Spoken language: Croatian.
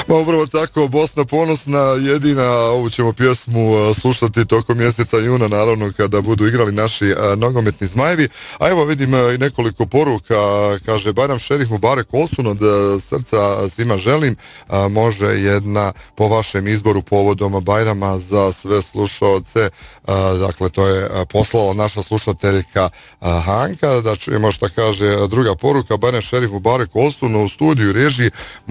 Ma upravo tako, Bosna ponosna, jedina, ovu ćemo pjesmu slušati tokom mjeseca juna, naravno kada budu igrali naši nogometni Zmajevi. A evo vidim i nekoliko poruka, kaže Bajram Šerif Mubarek Olsun, od srca svima želim, može jedna po vašem izboru povodom Bajrama za sve slušaoce, dakle to je poslala naša slušateljka Hanka, da čujemo šta kaže druga poruka, Bajram Šerif Mubarek Olsun u studiju režiji.